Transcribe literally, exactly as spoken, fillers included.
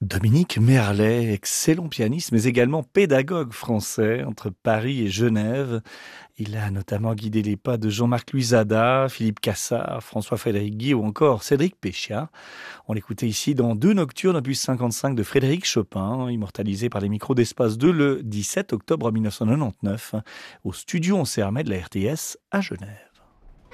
Dominique Merlet, excellent pianiste, mais également pédagogue français entre Paris et Genève. Il a notamment guidé les pas de Jean-Marc Luisada, Philippe Cassard, François-Frédéric Guy ou encore Cédric Péchia. On l'écoutait ici dans deux nocturnes opus cinquante-cinq de Frédéric Chopin, immortalisé par les micros d'Espace deux le dix-sept octobre mille neuf cent quatre-vingt-dix-neuf au studio On s'est armé de la R T S à Genève.